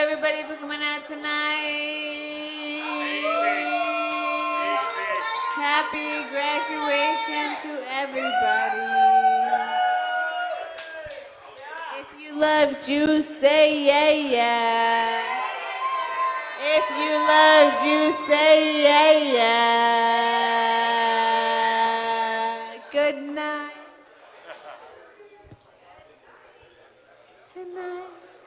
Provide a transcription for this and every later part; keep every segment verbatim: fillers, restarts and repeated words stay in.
everybody for coming out tonight. Easy. Easy. Happy graduation to everybody. If you love juice, say yeah, yeah. If you love juice, say yeah, yeah. Good night. Tonight.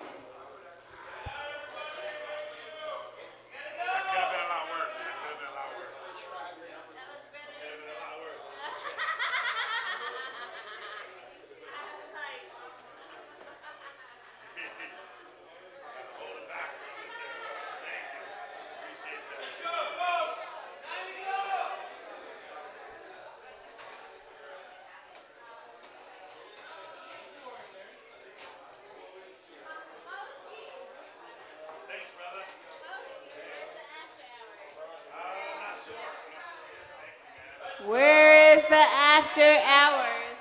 That could have been a lot worse. That could have been a lot worse. That could have been a lot worse. Gotta hold it back. Thank you. Appreciate that. Let's go, folks. Time to go. Thanks, brother. Where is the after hours?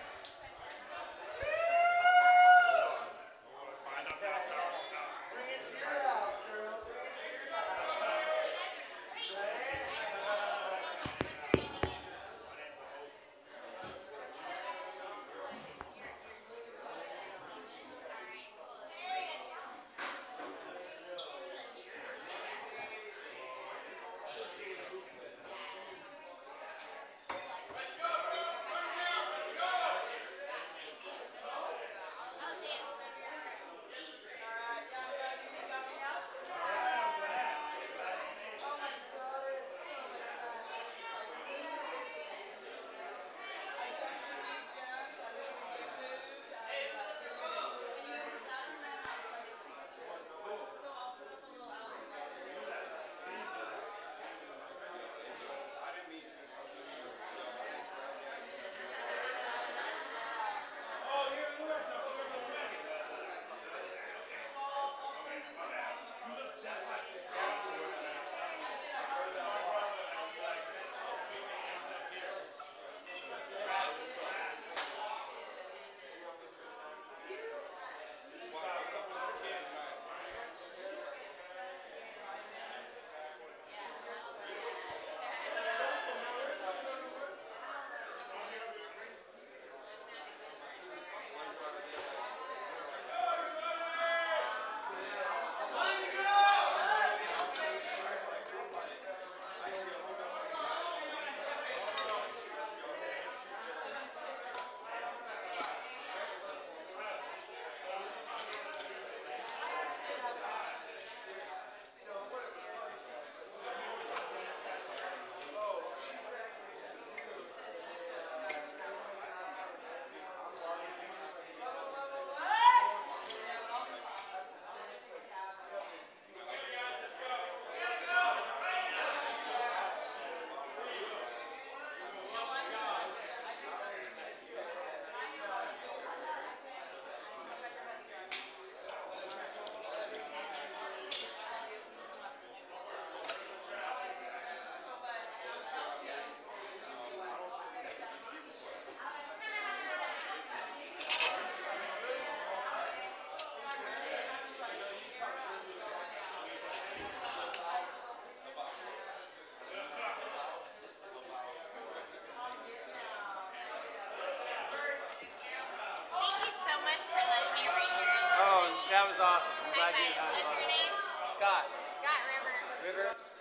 That was awesome. I'm glad you had What's fun. your name? Scott. Scott River. River.